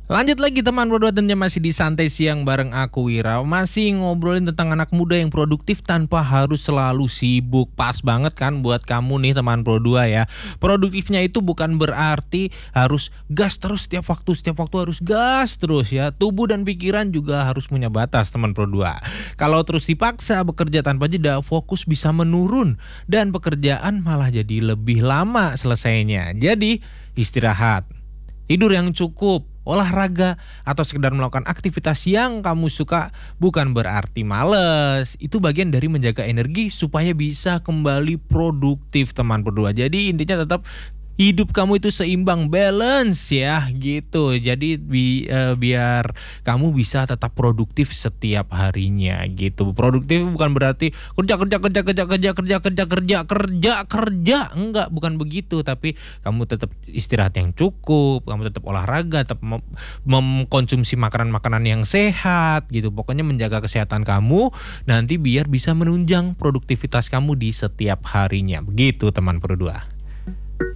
Lanjut lagi teman berdua, tentunya masih di Santai Siang bareng aku Wira. Masih ngobrolin tentang anak muda yang produktif tanpa harus selalu sibuk. Pas banget kan buat kamu nih teman Pro 2 ya. Produktifnya itu bukan berarti harus gas terus setiap waktu harus gas terus ya. Tubuh dan pikiran juga harus punya batas teman Pro 2. Kalau terus dipaksa bekerja tanpa jeda, fokus bisa menurun dan pekerjaan malah jadi lebih lama selesainya. Jadi istirahat, tidur yang cukup, olahraga, atau sekedar melakukan aktivitas yang kamu suka bukan berarti males. Itu bagian dari menjaga energi supaya bisa kembali produktif teman berdua. Jadi intinya tetap hidup kamu itu seimbang, balance ya gitu. Jadi biar kamu bisa tetap produktif setiap harinya gitu. Produktif bukan berarti kerja, enggak, bukan begitu. Tapi kamu tetap istirahat yang cukup, kamu tetap olahraga, tetap mengkonsumsi makanan-makanan yang sehat gitu. Pokoknya menjaga kesehatan kamu nanti biar bisa menunjang produktivitas kamu di setiap harinya. Begitu teman berdua.